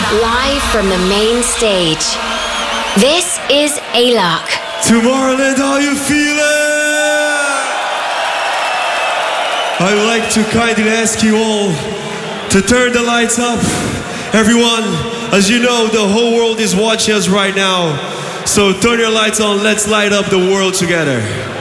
Live from the main stage, this is Alok. Tomorrowland, how you feeling? I would like to kindly ask you all to turn the lights up. Everyone, as you know, the whole world is watching us right now. So turn your lights on, let's light up the world together.